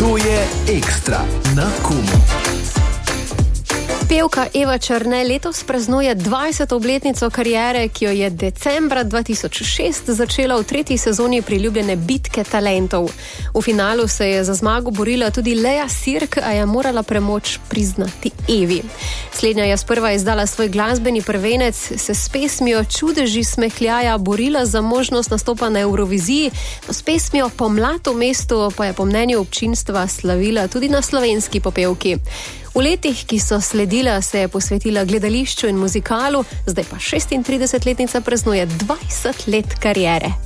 To je Ekstra na Kumu. Pevka Eva Černe letos praznuje 20. obletnico kariere, ki jo je decembra 2006 začela v 3. sezoni priljubljene Bitke talentov. V finalu se je za zmago borila tudi Lea Sirk, a je morala premoč priznati Evi. Slednja je sprva izdala svoj glasbeni prvenec, se s pesmijo Čudeži smehljaja borila za možnost nastopa na Evroviziji, s pesmijo Pomlad v mestu pa je po mnenju občinstva slavila tudi na slovenski popevki. V letih, ki so sledila, se je posvetila gledališču in muzikalu, zdaj pa 36-letnica praznuje 20 let kariere.